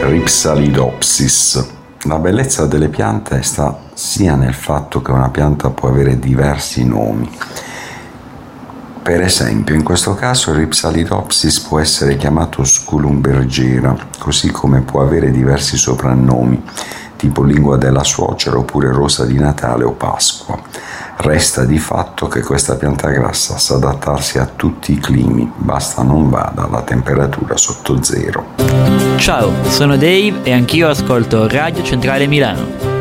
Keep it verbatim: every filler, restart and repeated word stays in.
Ripsalidopsis. La bellezza delle piante sta sia nel fatto che una pianta può avere diversi nomi. Per esempio, in questo caso il Ripsalidopsis può essere chiamato Sculumbergera, così come può avere diversi soprannomi, tipo lingua della suocera oppure rosa di Natale o Pasqua. Resta di fatto che questa pianta grassa sa adattarsi a tutti i climi, basta non vada alla temperatura sotto zero. Ciao, sono Dave e anch'io ascolto Radio Centrale Milano.